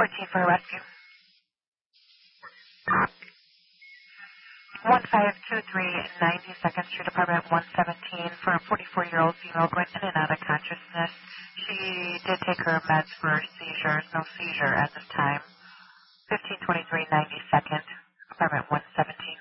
14 for a rescue. 1523 92nd Street, apartment 117 for a 44-year-old female going in and out of consciousness. She did take her meds for seizures. No seizure at this time. 1523 92nd, apartment 117.